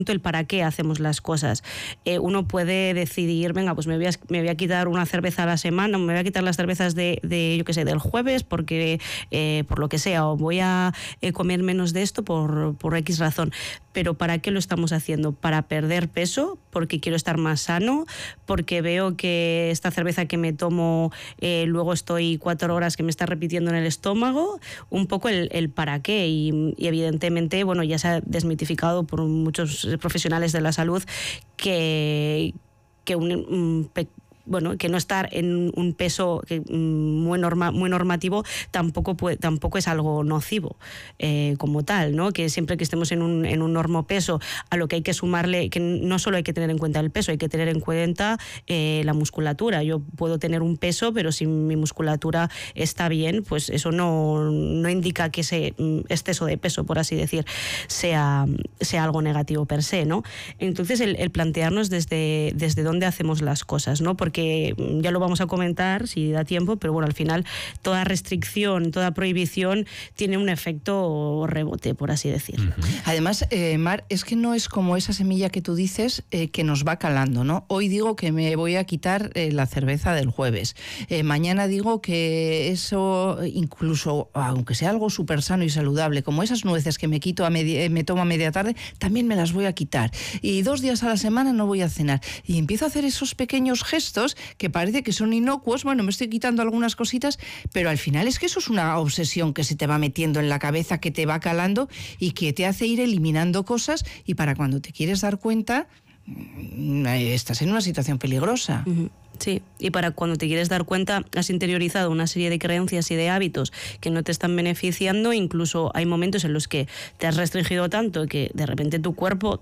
el para qué hacemos las cosas. Uno puede decidir, venga, pues me voy a quitar una cerveza a la semana, me voy a quitar las cervezas yo qué sé, del jueves porque por lo que sea, o voy a comer menos de esto por X razón. Pero ¿para qué lo estamos haciendo? ¿Para perder peso? ¿Porque quiero estar más sano? ¿Porque veo que esta cerveza que me tomo luego estoy 4 horas que me está repitiendo en el estómago? Un poco el para qué, y evidentemente, bueno, ya se ha desmitificado por muchos profesionales de la salud que no estar en un peso muy normativo tampoco es algo nocivo como tal, ¿no? Que siempre que estemos en un normopeso, a lo que hay que sumarle, que no solo hay que tener en cuenta el peso, hay que tener en cuenta la musculatura. Yo puedo tener un peso, pero si mi musculatura está bien, pues eso no indica que ese exceso de peso, por así decir, sea algo negativo per se, ¿no? Entonces el plantearnos desde dónde hacemos las cosas, ¿no? Porque ya lo vamos a comentar si da tiempo, pero bueno, al final toda restricción, toda prohibición tiene un efecto rebote, por así decirlo. Además, Mar, es que no es como esa semilla que tú dices que nos va calando, ¿no? Hoy digo que me voy a quitar la cerveza del jueves. Mañana digo que eso, incluso aunque sea algo súper sano y saludable, como esas nueces que me tomo a media tarde, también me las voy a quitar. Y 2 días a la semana no voy a cenar. Y empiezo a hacer esos pequeños gestos que parece que son inocuos. Bueno, me estoy quitando algunas cositas, pero al final es que eso es una obsesión que se te va metiendo en la cabeza, que te va calando y que te hace ir eliminando cosas, y para cuando te quieres dar cuenta estás en una situación peligrosa. Sí, y para cuando te quieres dar cuenta has interiorizado una serie de creencias y de hábitos que no te están beneficiando. Incluso hay momentos en los que te has restringido tanto que de repente tu cuerpo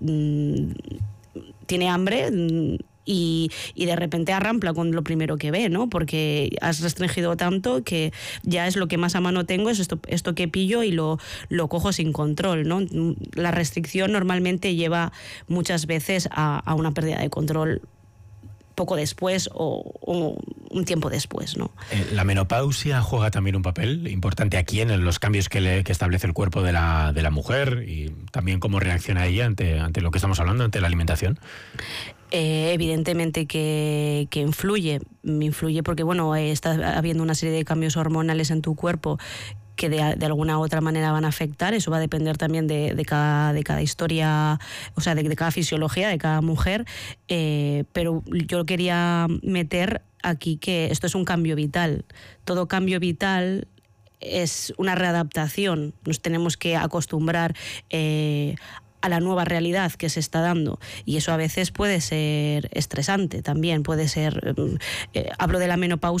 tiene hambre y de repente arrampla con lo primero que ve, ¿no? Porque has restringido tanto que ya es lo que más a mano tengo, es esto que pillo y lo cojo sin control, ¿no? La restricción normalmente lleva muchas veces a una pérdida de control poco después o un tiempo después, ¿no? ¿La menopausia juega también un papel importante aquí en los cambios que establece el cuerpo de la mujer, y también cómo reacciona ella ante lo que estamos hablando, ante la alimentación? Evidentemente que influye porque, bueno, está habiendo una serie de cambios hormonales en tu cuerpo que de alguna u otra manera van a afectar. Eso va a depender también de cada historia, o sea, de cada fisiología, de cada mujer, pero yo quería meter aquí que esto es un cambio vital. Todo cambio vital es una readaptación. Nos tenemos que acostumbrar a la nueva realidad que se está dando, y eso a veces puede ser estresante también, puede ser, hablo de la menopausia